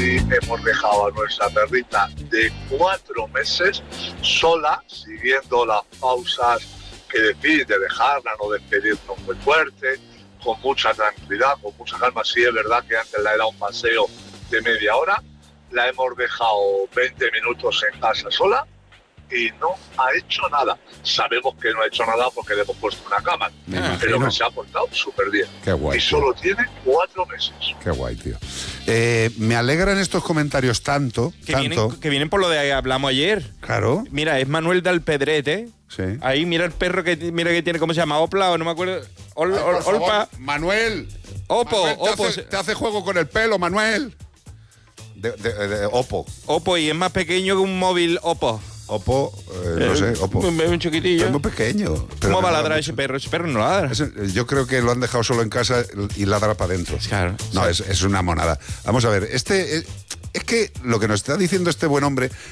sí hemos dejado a nuestra perrita de 4 meses sola, siguiendo las pausas que decís de dejarla, no despedirnos muy fuerte, con mucha tranquilidad, con mucha calma. Sí, es verdad que antes la era un paseo de media hora, la hemos dejado 20 minutos en casa sola y no ha hecho nada. Sabemos que no ha hecho nada porque le hemos puesto una cámara, pero que se ha portado súper bien. Qué guay, y solo tiene 4 meses. Qué guay, tío. Me alegran estos comentarios tanto. Que vienen por lo de hablamos ayer. Claro. Mira, es Manuel del Pedrete. Sí. Ahí mira el perro que tiene, ¿cómo se llama? Opla o no me acuerdo. Olpa. Manuel. Opo. Te hace juego con el pelo, Manuel. De Oppo. Oppo, y es más pequeño que un móvil Oppo. Oppo, no sé, Oppo. Un chiquitillo. Es muy pequeño. ¿Cómo va a ladrar ese perro? Ese perro no ladra. Yo creo que lo han dejado solo en casa y ladra para adentro. Claro. No, es una monada. Vamos a ver, es que lo que nos está diciendo este buen hombre